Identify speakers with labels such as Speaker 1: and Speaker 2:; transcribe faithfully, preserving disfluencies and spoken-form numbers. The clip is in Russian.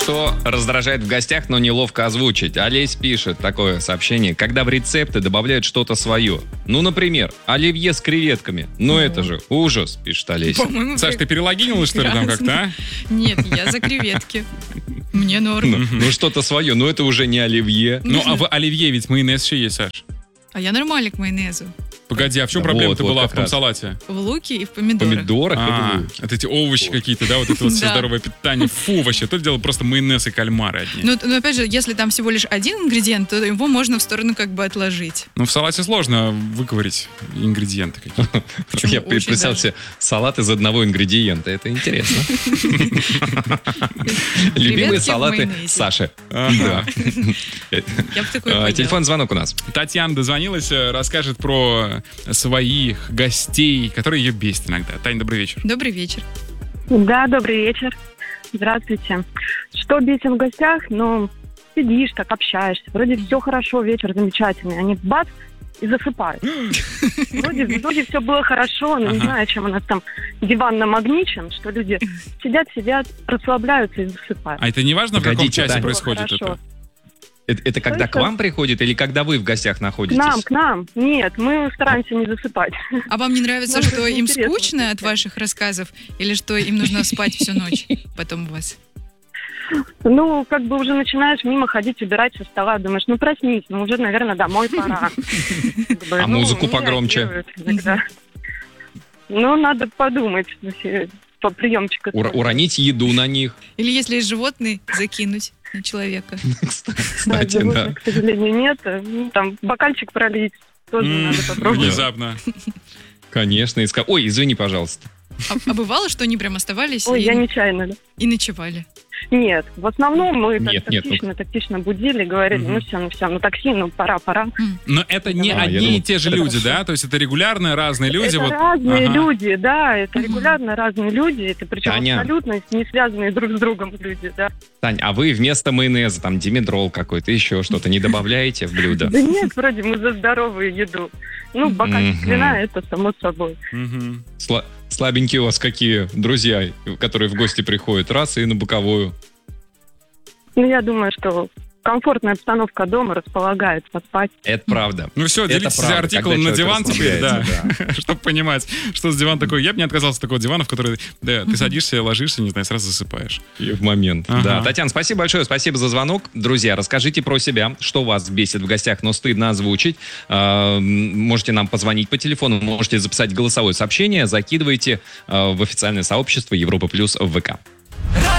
Speaker 1: Что раздражает в гостях, но неловко озвучить? Олесь пишет такое сообщение. Когда в рецепты добавляют что-то свое. Ну, например, оливье с креветками. Ну, это же ужас, пишет Олесь.
Speaker 2: По-моему,
Speaker 3: Саш, ты перелогинила, что ли, там как-то, а?
Speaker 2: Нет, я за креветки. Мне норм.
Speaker 1: Ну, ну, что-то свое, но это уже не оливье.
Speaker 3: Ну, а в оливье ведь майонез еще есть, Саш.
Speaker 2: А я нормально к майонезу.
Speaker 3: Погоди, а в чем
Speaker 1: Да
Speaker 3: проблема-то
Speaker 1: вот, вот
Speaker 3: была
Speaker 1: как
Speaker 3: в том
Speaker 1: раз.
Speaker 3: салате?
Speaker 2: В луке и в помидорах.
Speaker 1: Помидорах
Speaker 3: А,
Speaker 1: это луки.
Speaker 3: это эти овощи какие-то, да, вот это вот все
Speaker 2: Да.
Speaker 3: здоровое питание. Фу, вообще, то дело просто майонез и кальмары одни.
Speaker 2: Но, но опять же, если там всего лишь один ингредиент, то его можно в сторону как бы отложить.
Speaker 3: Ну, в салате сложно выковырить ингредиенты какие-то.
Speaker 2: Почему?
Speaker 1: Я
Speaker 2: Очень
Speaker 1: представил
Speaker 2: даже.
Speaker 1: себе салат из одного ингредиента. Это интересно. Любимые
Speaker 2: Креветки в
Speaker 1: салаты
Speaker 2: майонезе.
Speaker 1: Саши.
Speaker 3: Ага.
Speaker 2: Я бы такой
Speaker 1: А,
Speaker 2: поела.
Speaker 1: Телефон, звонок у нас.
Speaker 3: Татьяна дозвонилась, э, расскажет про своих гостей, которые ее бесят иногда. Тань, добрый вечер.
Speaker 2: Добрый вечер.
Speaker 4: Да, добрый вечер. Здравствуйте. Что бесит в гостях? Ну, сидишь так, общаешься. Вроде все хорошо, вечер замечательный. Они бац, и засыпают. Вроде, вроде все было хорошо, но не
Speaker 3: Ага.
Speaker 4: знаю, чем у нас там диван намагничен, что люди сидят, сидят, расслабляются и засыпают.
Speaker 3: А это не важно, в каком
Speaker 1: Погодите,
Speaker 3: часе
Speaker 1: Тань.
Speaker 3: происходит
Speaker 4: Хорошо.
Speaker 3: это?
Speaker 1: Это, это когда к
Speaker 4: Слышно?
Speaker 1: вам приходит или когда вы в гостях
Speaker 4: К
Speaker 1: находитесь?
Speaker 4: нам, к нам. Нет, мы стараемся не засыпать.
Speaker 2: А вам не нравится,
Speaker 4: Ну,
Speaker 2: что
Speaker 4: это
Speaker 2: им
Speaker 4: интересно.
Speaker 2: скучно от ваших рассказов? Или что им нужно спать всю ночь потом у вас?
Speaker 4: Ну, как бы уже начинаешь мимо ходить, убирать со стола, думаешь, ну проснись, ну уже, наверное, домой пора. Как бы,
Speaker 1: А
Speaker 4: ну,
Speaker 1: музыку
Speaker 4: меня
Speaker 1: погромче?
Speaker 4: делают иногда. Ну, надо подумать, если по приемчику.
Speaker 1: Ур- уронить еду на них.
Speaker 2: Или если есть животные, закинуть на человека.
Speaker 1: Кстати, да.
Speaker 4: Животных, к сожалению, нет. Ну, там бокальчик пролить тоже
Speaker 3: М,
Speaker 4: надо попробовать.
Speaker 3: Внезапно.
Speaker 1: Конечно. и ска- Ой, извини, пожалуйста.
Speaker 2: А, а бывало, что они прям оставались
Speaker 4: Ой,
Speaker 2: и,
Speaker 4: я нечаянно. да.
Speaker 2: и ночевали?
Speaker 4: Нет, в основном мы так
Speaker 1: Нет, нет, ну-
Speaker 4: тактично, тактично будили, говорили,
Speaker 3: Мгм.
Speaker 4: ну все, ну все, ну такси, ну пора, пора.
Speaker 3: Но это не
Speaker 1: А, я
Speaker 3: одни
Speaker 1: думал,
Speaker 3: и те же
Speaker 4: это
Speaker 3: люди,
Speaker 4: хорошо.
Speaker 3: да? То есть это регулярно разные люди.
Speaker 4: Это
Speaker 3: вот.
Speaker 4: разные
Speaker 3: Ага.
Speaker 4: люди, да, это
Speaker 2: Мгм.
Speaker 4: регулярно разные люди, это причем
Speaker 1: Таня.
Speaker 4: абсолютно не связанные друг с другом люди, да.
Speaker 1: Тань, а вы вместо майонеза, там, димедрол какой-то, еще что-то не добавляете в блюдо?
Speaker 4: Да нет, вроде мы за здоровую еду. Ну, бокальчик
Speaker 1: Мгм.
Speaker 4: вина, это само собой.
Speaker 3: Мгм.
Speaker 1: Сла- Слабенькие у вас какие друзья, которые в гости приходят, раз и на боковую.
Speaker 4: Ну, я думаю, что комфортная обстановка дома располагает поспать.
Speaker 1: Это правда.
Speaker 3: Ну все,
Speaker 1: Это
Speaker 3: делитесь
Speaker 1: правда,
Speaker 3: артиклом
Speaker 1: когда
Speaker 3: на
Speaker 1: человек
Speaker 3: диван теперь, да.
Speaker 1: расслабляется,
Speaker 3: Чтобы понимать, что с диван такой. Я бы не отказался от такого дивана, в который да, ты садишься, ложишься, не знаю, сразу засыпаешь.
Speaker 1: И в момент.
Speaker 3: Ага.
Speaker 1: Да. Татьяна, спасибо большое, спасибо за звонок. Друзья, расскажите про себя, что вас бесит в гостях, но стыдно озвучить. А, м, Можете нам позвонить по телефону, можете записать голосовое сообщение, закидывайте а, в официальное сообщество Европа Плюс в ВК.